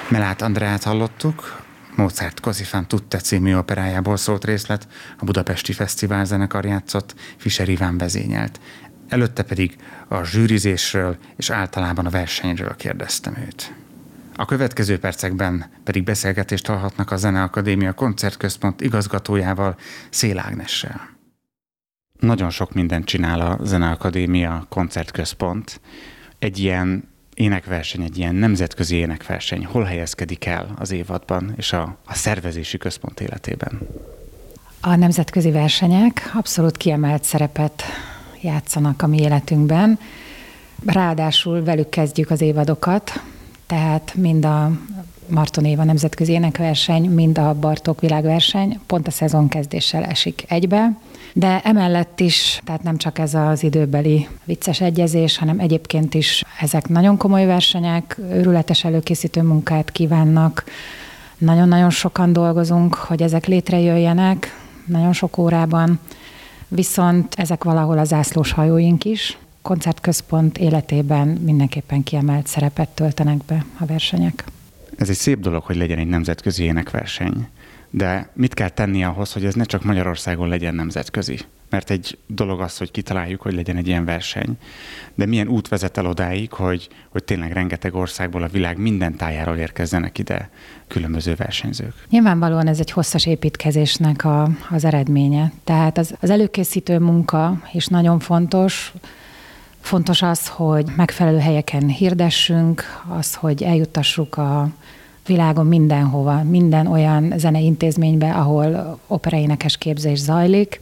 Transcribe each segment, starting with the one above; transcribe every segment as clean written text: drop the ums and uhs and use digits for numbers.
Mellát Andreát hallottuk, Mozart Così fan tutte című operájából szólt részlet, a Budapesti Fesztivál zenekar játszott, Fischer Iván vezényelt. Előtte pedig a zsűrizésről és általában a versenyről kérdeztem őt. A következő percekben pedig beszélgetést hallhatnak a Zeneakadémia Koncertközpont igazgatójával, Széll Ágnessel. Nagyon sok mindent csinál a Zeneakadémia Koncertközpont. Egy ilyen énekverseny, egy ilyen nemzetközi énekverseny hol helyezkedik el az évadban és a szervezési központ életében? A nemzetközi versenyek abszolút kiemelt szerepet játszanak a mi életünkben. Ráadásul velük kezdjük az évadokat, tehát mind a Marton Éva nemzetközi énekverseny, mind a Bartók világverseny pont a szezonkezdéssel esik egybe. De emellett is, tehát nem csak ez az időbeli vicces egyezés, hanem egyébként is ezek nagyon komoly versenyek, őrületes előkészítő munkát kívánnak. Nagyon-nagyon sokan dolgozunk, hogy ezek létrejöjjenek, nagyon sok órában, viszont ezek valahol a zászlós hajóink is. Koncertközpont életében mindenképpen kiemelt szerepet töltenek be a versenyek. Ez egy szép dolog, hogy legyen egy nemzetközi énekverseny. De mit kell tenni ahhoz, hogy ez ne csak Magyarországon legyen nemzetközi? Mert egy dolog az, hogy kitaláljuk, hogy legyen egy ilyen verseny, de milyen út vezet el odáig, hogy tényleg rengeteg országból a világ minden tájáról érkezzenek ide különböző versenyzők? Nyilvánvalóan ez egy hosszas építkezésnek az eredménye. Tehát az előkészítő munka is nagyon fontos. Fontos az, hogy megfelelő helyeken hirdessünk, az, hogy eljuttassuk a világon mindenhova, minden olyan zeneintézménybe, ahol operaénekes képzés zajlik,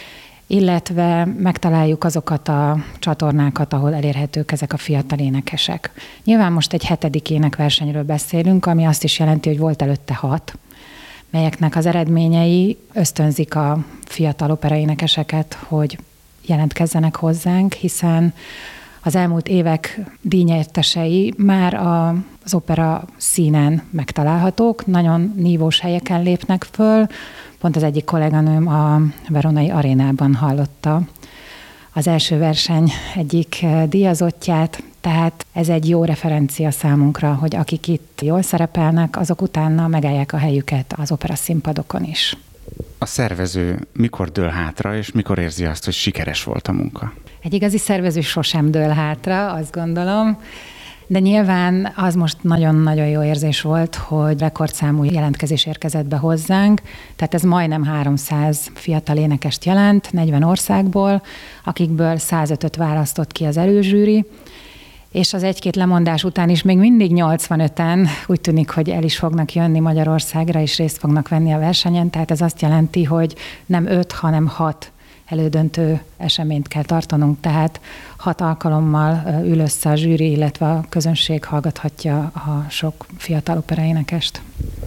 illetve megtaláljuk azokat a csatornákat, ahol elérhetők ezek a fiatal énekesek. Nyilván most egy 7. énekversenyről beszélünk, ami azt is jelenti, hogy volt előtte 6, melyeknek az eredményei ösztönzik a fiatal operaénekeseket, hogy jelentkezzenek hozzánk, hiszen az elmúlt évek díjnyertesei már az opera színen megtalálhatók, nagyon nívós helyeken lépnek föl. Pont az egyik kolléganőm a Veronai Arénában hallotta az első verseny egyik díjazottját, tehát ez egy jó referencia számunkra, hogy akik itt jól szerepelnek, azok utána megállják a helyüket az opera színpadokon is. A szervező mikor dől hátra, és mikor érzi azt, hogy sikeres volt a munka? Egy igazi szervező sosem dől hátra, azt gondolom, de nyilván az most nagyon-nagyon jó érzés volt, hogy rekordszámú jelentkezés érkezett be hozzánk, tehát ez majdnem 300 fiatal énekest jelent, 40 országból, akikből 105-öt választott ki az előzsűri, és az egy-két lemondás után is még mindig 85-en úgy tűnik, hogy el is fognak jönni Magyarországra, és részt fognak venni a versenyen, tehát ez azt jelenti, hogy nem 5, hanem 6 elődöntő eseményt kell tartanunk, tehát 6 alkalommal ül össze a zsűri, illetve a közönség hallgathatja a sok fiatal operaénekest.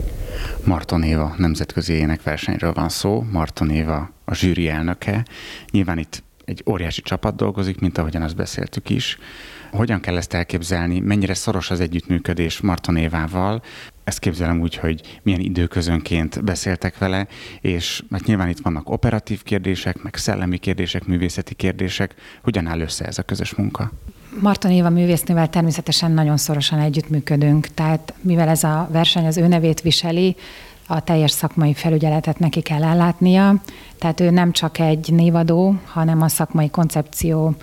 Marton Éva nemzetközi énekversenyről van szó, Marton Éva a zsűri elnöke. Nyilván itt egy óriási csapat dolgozik, mint ahogyan azt beszéltük is. Hogyan kell ezt elképzelni? Mennyire szoros az együttműködés Marton Évával? Ezt képzelem úgy, hogy milyen időközönként beszéltek vele, és mert nyilván itt vannak operatív kérdések, meg szellemi kérdések, művészeti kérdések. Hogyan áll össze ez a közös munka? Marton Éva művésznővel természetesen nagyon szorosan együttműködünk, tehát mivel ez a verseny az ő nevét viseli, a teljes szakmai felügyeletet neki kell ellátnia, tehát ő nem csak egy névadó, hanem a szakmai koncepció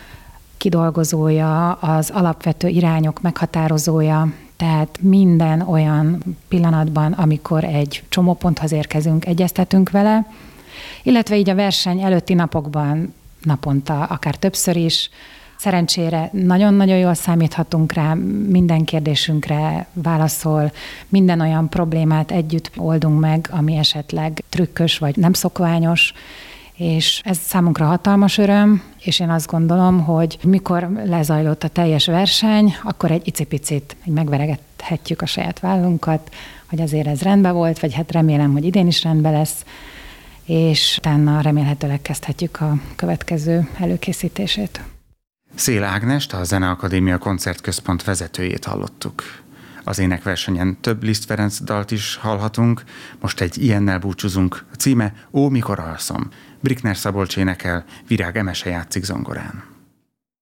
kidolgozója, az alapvető irányok meghatározója, tehát minden olyan pillanatban, amikor egy csomóponthoz érkezünk, egyeztetünk vele, illetve így a verseny előtti napokban, naponta, akár többször is. Szerencsére nagyon-nagyon jól számíthatunk rá, minden kérdésünkre válaszol, minden olyan problémát együtt oldunk meg, ami esetleg trükkös vagy nem szokványos, és ez számunkra hatalmas öröm, és én azt gondolom, hogy mikor lezajlott a teljes verseny, akkor egy icipicit megveregethetjük a saját vállunkat, hogy azért ez rendben volt, vagy hát remélem, hogy idén is rendben lesz, és utána remélhetőleg kezdhetjük a következő előkészítését. Széll Ágnest, a Zeneakadémia Koncertközpont vezetőjét hallottuk. Az énekversenyen több Liszt Ferenc dalt is hallhatunk, most egy ilyennel búcsúzunk. A címe Ó, mikor alszom. Brickner Szabolcs énekel, Virág Emese játszik zongorán.